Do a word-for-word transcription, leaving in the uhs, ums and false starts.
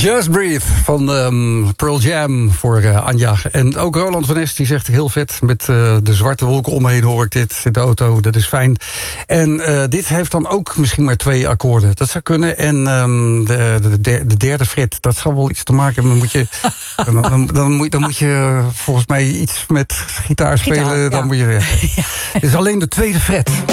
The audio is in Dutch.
Just Breathe van um, Pearl Jam voor uh, Anja. En ook Roland van Es die zegt heel vet. Met uh, de zwarte wolken om me heen hoor ik dit in de auto. Dat is fijn. En uh, dit heeft dan ook misschien maar twee akkoorden. Dat zou kunnen. En um, de, de, de derde fret, dat zal wel iets te maken hebben. Dan moet je, dan, dan, dan, moet, dan moet je volgens mij iets met gitaar spelen. Gitaar, ja. Dan moet je, ja. Het is alleen de tweede fret.